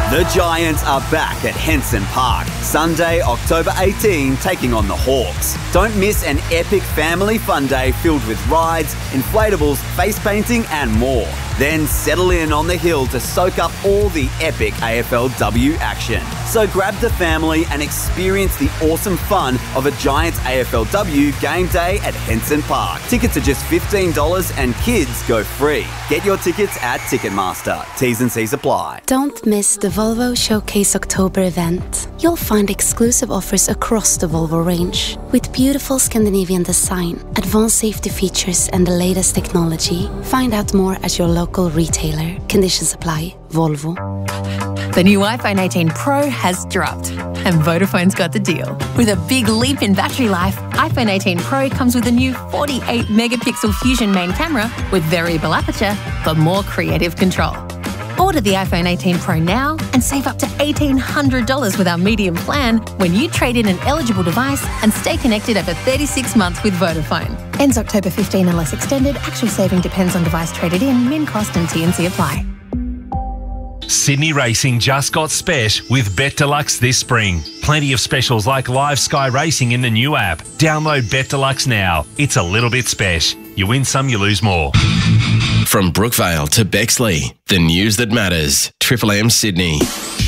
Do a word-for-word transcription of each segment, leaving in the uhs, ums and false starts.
The Giants are back at Henson Park, Sunday, October eighteenth, taking on the Hawks. Don't miss an epic family fun day filled with rides, inflatables, face painting and more. Then settle in on the hill to soak up all the epic A F L W action. So grab the family and experience the awesome fun of a Giants A F L W game day at Henson Park. Tickets are just fifteen dollars and kids go free. Get your tickets at Ticketmaster. T's and C's apply. Don't miss the Volvo Showcase October event. You'll find exclusive offers across the Volvo range. With beautiful Scandinavian design, advanced safety features and the latest technology. Find out more at your local retailer. Conditions apply. Volvo. The new iPhone eighteen Pro has dropped, and Vodafone's got the deal. With a big leap in battery life, iPhone eighteen Pro comes with a new forty-eight megapixel Fusion main camera with variable aperture for more creative control. Order the iPhone eighteen Pro now and save up to eighteen hundred dollars with our medium plan when you trade in an eligible device and stay connected over thirty-six months with Vodafone. Ends October fifteenth unless extended. Actual saving depends on device traded in, min cost and T and C apply. Sydney Racing just got special with Bet Deluxe this spring. Plenty of specials like live Sky Racing in the new app. Download Bet Deluxe now. It's a little bit special. You win some, you lose more. From Brookvale to Bexley, the news that matters. Triple M Sydney.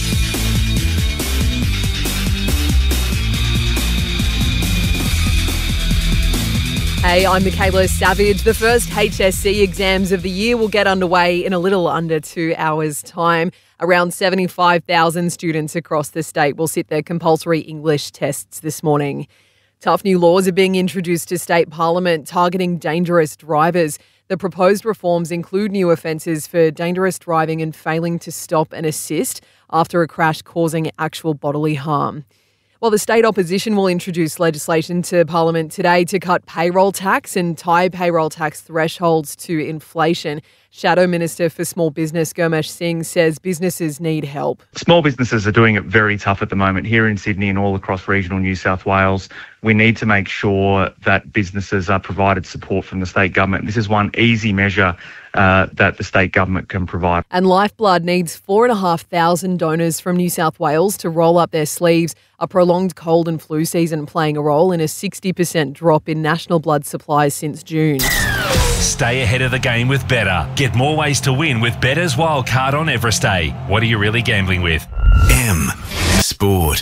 Hey, I'm Michaela Savage. The first H S C exams of the year will get underway in a little under two hours' time. Around seventy-five thousand students across the state will sit their compulsory English tests this morning. Tough new laws are being introduced to state parliament targeting dangerous drivers. The proposed reforms include new offences for dangerous driving and failing to stop and assist after a crash causing actual bodily harm. Well, the state opposition will introduce legislation to Parliament today to cut payroll tax and tie payroll tax thresholds to inflation. Shadow Minister for Small Business Gurmesh Singh says businesses need help. Small businesses are doing it very tough at the moment here in Sydney and all across regional New South Wales. We need to make sure that businesses are provided support from the state government. This is one easy measure uh, that the state government can provide. And Lifeblood needs four and a half thousand donors from New South Wales to roll up their sleeves. A prolonged cold and flu season playing a role in a sixty percent drop in national blood supplies since June. Stay ahead of the game with Betr. Get more ways to win with Better's Wildcard on Everest Day. What are you really gambling with? M Sport.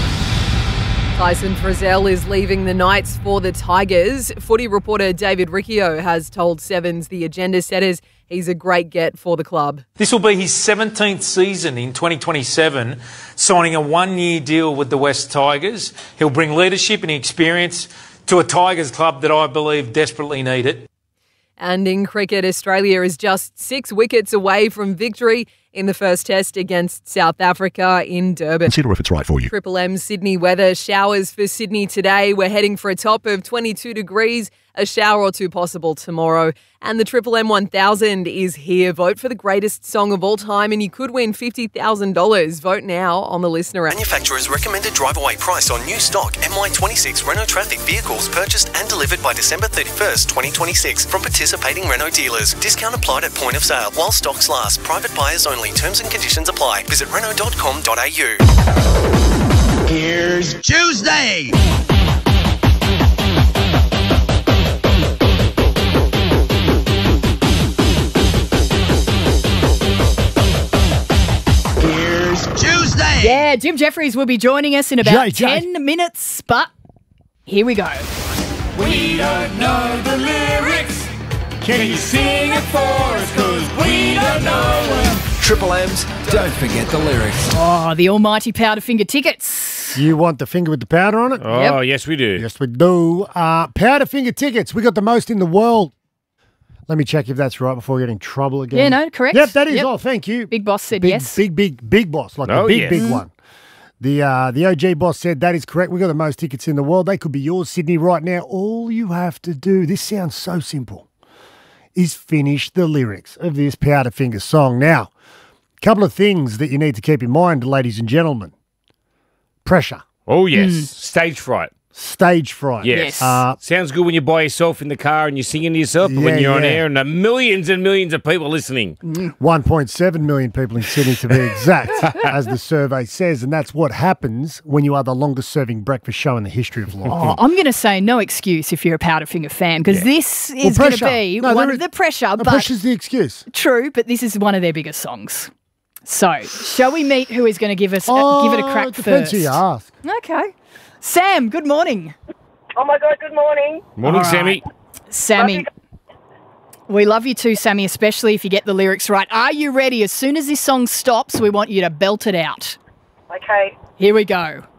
Tyson Frizzell is leaving the Knights for the Tigers. Footy reporter David Riccio has told Sevens the agenda setters he's a great get for the club. This will be his seventeenth season in twenty twenty-seven, signing a one-year deal with the West Tigers. He'll bring leadership and experience to a Tigers club that I believe desperately need it. And in cricket, Australia is just six wickets away from victory in the first test against South Africa in Durban. Consider if it's right for you. Triple M Sydney weather. Showers for Sydney today. We're heading for a top of twenty-two degrees. A shower or two possible tomorrow. And the Triple M one thousand is here. Vote for the greatest song of all time and you could win fifty thousand dollars. Vote now on the listener app. Manufacturer's recommended drive-away price on new stock M Y twenty-six Renault Traffic vehicles purchased and delivered by December thirty-first, twenty twenty-six from participating Renault dealers. Discount applied at point of sale while stocks last. Private buyers only. Terms and conditions apply. Visit Renault dot com dot a u. Here's Tuesday. Tuesday. Yeah, Jim Jeffries will be joining us in about Jay, Jay. ten minutes, but here we go. We don't know the lyrics. Can you sing it for us? Cause we don't know them. Triple M's, don't forget the lyrics. Oh, the almighty Powderfinger tickets. You want the finger with the powder on it? Oh, yep. Yes, we do. Yes, we do. Uh, Powderfinger tickets. We got the most in the world. Let me check if that's right before we get in trouble again. Yeah, no, correct. Yep, that is. Yep. Oh, thank you. Big Boss said big, yes. Big, big, big boss. Like Oh, the big, yes. big Mm. one. The uh, the O G boss said that is correct. We got the most tickets in the world. They could be yours, Sydney, right now. All you have to do, this sounds so simple, is finish the lyrics of this Powderfinger song. Now, a couple of things that you need to keep in mind, ladies and gentlemen. Pressure. Oh, yes. Mm. Stage fright. Stage fright. Yes. Uh, Sounds good when you're by yourself in the car and you're singing to yourself, but when Yeah, you're on yeah. air and there are millions and millions of people listening. one point seven million people in Sydney to be exact, as the survey says, and that's what happens when you are the longest serving breakfast show in the history of life. Oh, I'm going to say no excuse if you're a Powderfinger fan, because this Well, is going to pressure. be No, one there of is- the pressure. The but pressure's the excuse. True, but this is one of their biggest songs. So, shall we meet who is going to give us uh, Oh, give it a crack it depends first? who you ask. Okay. Sam, good morning. Oh my God, good morning. Morning, All right. Sammy. Sammy. We love you too, Sammy, especially if you get the lyrics right. Are you ready? As soon as this song stops, we want you to belt it out. Okay. Here we go.